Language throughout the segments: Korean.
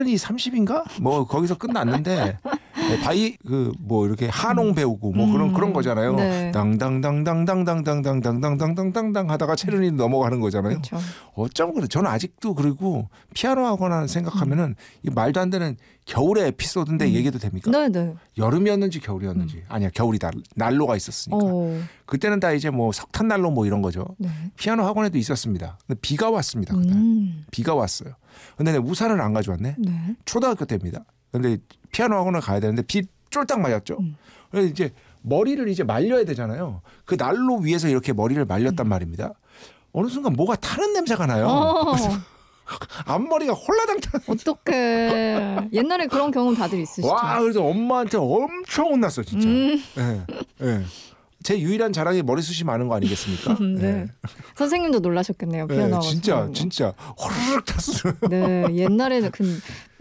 이 30인가? 뭐 거기서 끝났는데 바이 그 뭐 이렇게 한홍 배우고 뭐 그런 거잖아요. 네. 당당당당당당당당당당당 하다가 체르니 넘어가는 거잖아요. 그렇죠. 어쩜 그래? 저는 아직도 그리고 피아노 학원 생각하면은 이 말도 안 되는 겨울의 에피소드인데 얘기해도 됩니까? 네. 여름이었는지 겨울이었는지 아니야 겨울이다. 난로가 있었으니까. 그때는 다 이제 뭐 석탄 난로 뭐 이런 거죠. 네. 피아노 학원에도 있었습니다. 근데 비가 왔습니다. 그날 비가 왔어요. 근데 내가 우산을 안 가져왔네. 네. 초등학교 때입니다. 근데 피아노 학원을 가야 되는데 비 쫄딱 맞았죠. 그래서 이제 머리를 이제 말려야 되잖아요. 그 난로 위에서 이렇게 머리를 말렸단 말입니다. 어느 순간 뭐가 타는 냄새가 나요. 앞머리가 홀라당탄. 어떡해. 옛날에 그런 경험 다들 있으시죠? 와, 그래서 엄마한테 엄청 혼났어 진짜. 네. 네. 제 유일한 자랑이 머리숱이 많은 거 아니겠습니까? 네. 선생님도 놀라셨겠네요. 피아노 학원 진짜 호르륵 탔어요. 네, 옛날에는 그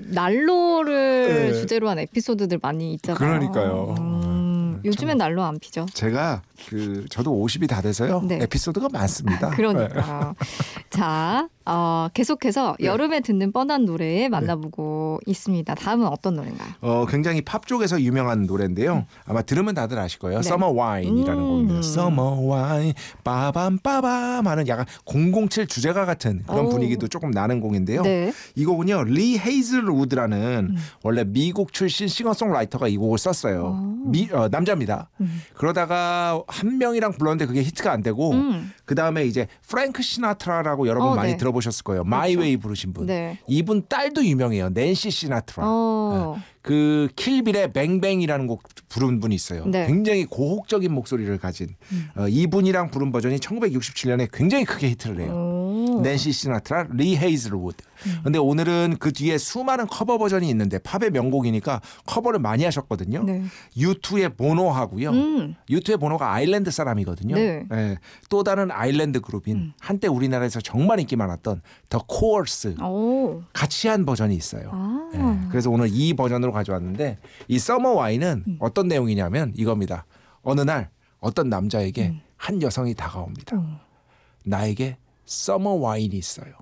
난로를 주제로 한 에피소드들 많이 있잖아요. 그러니까요. 요즘엔 난로 안 피죠. 제가 저도 50이 다 돼서요. 네. 에피소드가 많습니다. 그러니까. 자, 계속해서 여름에 듣는 뻔한 노래 만나보고 있습니다. 다음은 어떤 노래인가요? 굉장히 팝 쪽에서 유명한 노래인데요. 아마 들으면 다들 아실 거예요. 네. Summer Wine이라는 곡입니다. Summer Wine, 빠밤빠밤 하는 약간 007 주제가 같은 그런 분위기도 조금 나는 곡인데요. 네. 이 곡은요. 리 헤이즐우드라는 원래 미국 출신 싱어송라이터가 이 곡을 썼어요. 남자입니다. 그러다가 한 명이랑 불렀는데 그게 히트가 안 되고 그 다음에 이제 프랭크 시나트라라고 여러분 많이 네. 들어보셨을 거예요. 마이 웨이 부르신 분. 네. 이분 딸도 유명해요. 낸시 시나트라. 그 킬빌의 뱅뱅이라는 곡 부른 분이 있어요. 네. 굉장히 고혹적인 목소리를 가진 이분이랑 부른 버전이 1967년에 굉장히 크게 히트를 해요. 낸시 시나트라, 리 헤이즐우드. 근데 오늘은 그 뒤에 수많은 커버 버전이 있는데 팝의 명곡이니까 커버를 많이 하셨거든요. 네. U2의 보노하고요. U2의 보노가 아일랜드 사람이거든요. 네. 네. 또 다른 아일랜드 그룹인 한때 우리나라에서 정말 인기 많았던 더 코어스 같이 한 버전이 있어요. 네. 그래서 오늘 이 버전으로 가져왔는데 이 서머 와인은 어떤 내용이냐면 이겁니다. 어느 날 어떤 남자에게 한 여성이 다가옵니다. 나에게 서머 와인이 있어요.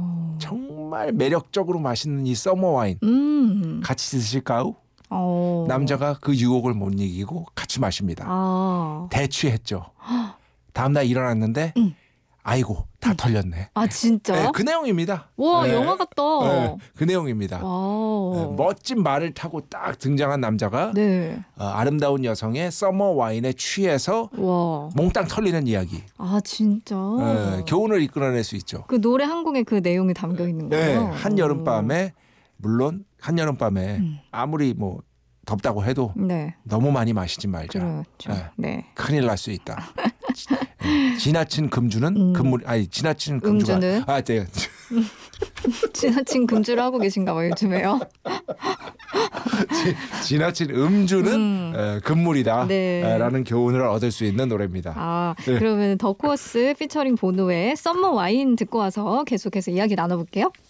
정말 매력적으로 맛있는 이 서머 와인 같이 드실까요? 남자가 그 유혹을 못 이기고 같이 마십니다. 대취했죠. 다음날 일어났는데 아이고 다 털렸네. 아 진짜? 네, 그 내용입니다. 와 영화 같다. 네, 그 내용입니다. 멋진 말을 타고 딱 등장한 남자가 아름다운 여성의 서머 와인에 취해서 몽땅 털리는 이야기. 아 진짜? 교훈을 이끌어낼 수 있죠. 그 노래 한 곡에 그 내용이 담겨 있는 거예요? 네, 한여름밤에 물론 한여름밤에 아무리 뭐 덥다고 해도 너무 많이 마시지 말자. 그렇죠. 큰일 날 수 있다. 지나친 금주는 지나친 금주가 음주는? 네. 지나친 금주를 하고 계신가 봐요 요즘에요. 지나친 음주는 금물이다 라는 교훈을 얻을 수 있는 노래입니다. 그러면 더 코어스 피처링 보노의 썸머 와인 듣고 와서 계속해서 이야기 나눠볼게요.